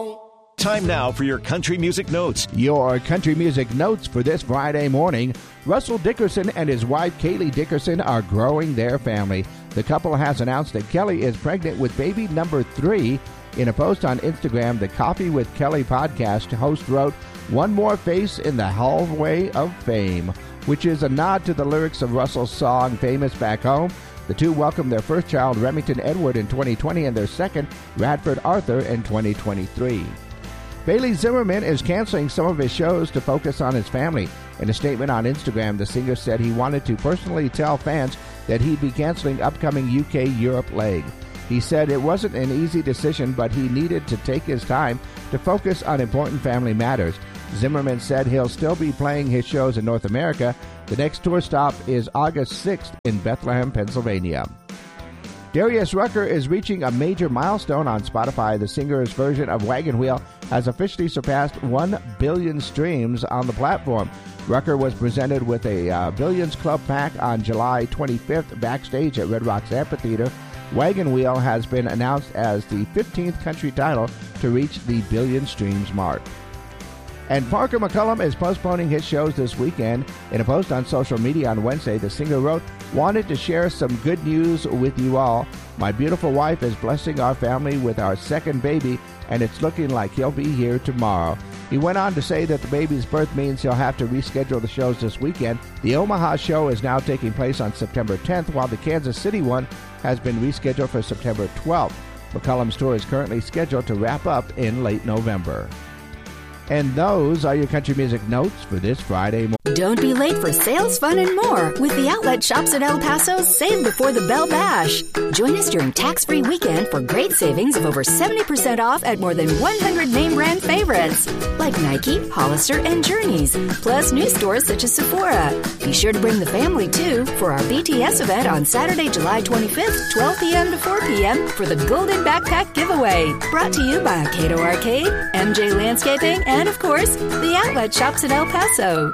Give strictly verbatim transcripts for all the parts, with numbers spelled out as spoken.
Time now for your country music notes. Your country music notes for this Friday morning. Russell Dickerson and his wife Kaylee Dickerson are growing their family. The couple has announced that Kelly is pregnant with baby number three. In a post on Instagram, the Coffee with Kelly podcast host wrote, "One more face in the hallway of fame," which is a nod to the lyrics of Russell's song Famous Back Home. The two welcomed their first child, Remington Edward, in twenty twenty and their second, Radford Arthur, in twenty twenty-three. Bailey Zimmerman is canceling some of his shows to focus on his family. In a statement on Instagram, the singer said he wanted to personally tell fans that he'd be canceling upcoming U K-Europe leg. He said it wasn't an easy decision, but he needed to take his time to focus on important family matters. Zimmerman said he'll still be playing his shows in North America. The next tour stop is August sixth in Bethlehem, Pennsylvania. Darius Rucker is reaching a major milestone on Spotify. The singer's version of Wagon Wheel has officially surpassed one billion streams on the platform. Rucker was presented with a uh, Billions Club pack on July twenty-fifth backstage at Red Rocks Amphitheater. Wagon Wheel has been announced as the fifteenth country title to reach the billion streams mark. And Parker McCullum is postponing his shows this weekend. In a post on social media on Wednesday, the singer wrote, "Wanted to share some good news with you all. My beautiful wife is blessing our family with our second baby, and it's looking like he'll be here tomorrow." He went on to say that the baby's birth means he'll have to reschedule the shows this weekend. The Omaha show is now taking place on September tenth, while the Kansas City one has been rescheduled for September twelfth. McCullum's tour is currently scheduled to wrap up in late November. And those are your country music notes for this Friday morning. Don't be late for sales, fun, and more with the Outlet Shops at El Paso's Save Before the Bell Bash. Join us during tax-free weekend for great savings of over seventy percent off at more than one hundred name brand favorites like Nike, Hollister, and Journeys, plus new stores such as Sephora. Be sure to bring the family, too, for our B T S event on Saturday, July twenty-fifth, twelve p.m. to four p.m. for the Golden Backpack Giveaway. Brought to you by Cato Arcade, M J Landscaping, and, of course, the Outlet Shops at El Paso.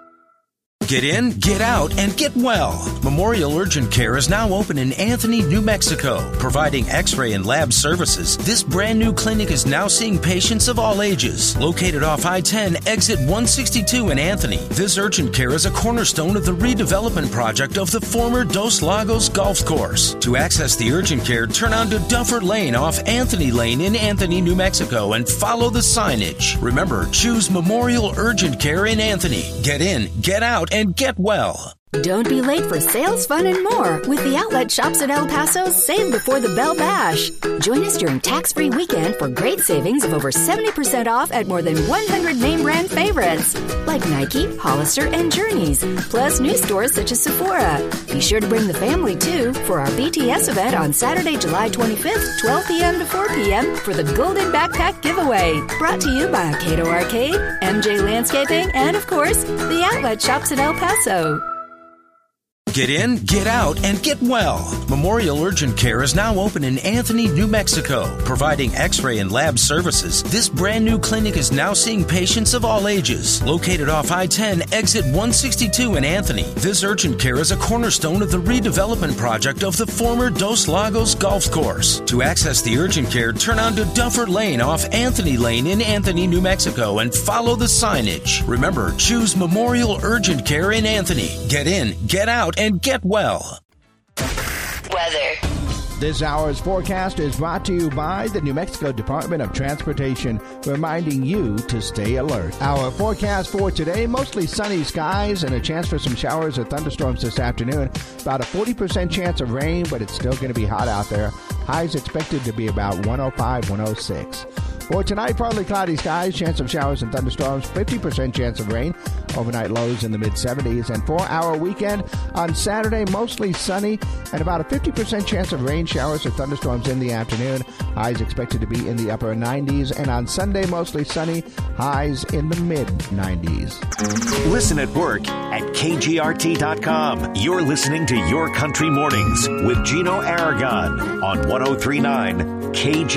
Get in, get out, and get well. Memorial Urgent Care is now open in Anthony, New Mexico, providing x-ray and lab services. This brand new clinic is now seeing patients of all ages. Located off I ten, exit one sixty-two in Anthony, this urgent care is a cornerstone of the redevelopment project of the former Dos Lagos Golf Course. To access the urgent care, turn onto Duffer Lane off Anthony Lane in Anthony, New Mexico, and follow the signage. Remember, choose Memorial Urgent Care in Anthony. Get in, get out, and get well. Don't be late for sales, fun, and more with the Outlet Shops at El Paso's Save Before the Bell Bash. Join us during tax-free weekend for great savings of over seventy percent off at more than one hundred name brand favorites like Nike, Hollister, and Journeys, plus new stores such as Sephora. Be sure to bring the family, too, for our B T S event on Saturday, July twenty-fifth, twelve p.m. to four p.m. for the Golden Backpack Giveaway. Brought to you by Cato Arcade, M J Landscaping, and, of course, the Outlet Shops at El Paso. Get in, get out, and get well. Memorial Urgent Care is now open in Anthony, New Mexico, providing x-ray and lab services. This brand new clinic is now seeing patients of all ages. Located off I ten, exit one sixty-two in Anthony, this urgent care is a cornerstone of the redevelopment project of the former Dos Lagos Golf Course. To access the urgent care, turn onto Duffer Lane off Anthony Lane in Anthony, New Mexico, and follow the signage. Remember, choose Memorial Urgent Care in Anthony. Get in, get out, and get well. Weather. This hour's forecast is brought to you by the New Mexico Department of Transportation, reminding you to stay alert. Our forecast for today, mostly sunny skies and a chance for some showers or thunderstorms this afternoon. About a forty percent chance of rain, but it's still going to be hot out there. Highs expected to be about one oh five, one oh six. For tonight, partly cloudy skies, chance of showers and thunderstorms, fifty percent chance of rain, overnight lows in the mid seventies. And for our weekend, on Saturday, mostly sunny and about a fifty percent chance of rain, showers or thunderstorms in the afternoon. Highs expected to be in the upper nineties. And on Sunday, mostly sunny, highs in the mid nineties. Listen at work at K G R T dot com. You're listening to Your Country Mornings with Gino Aragon on one oh three point nine K G R T.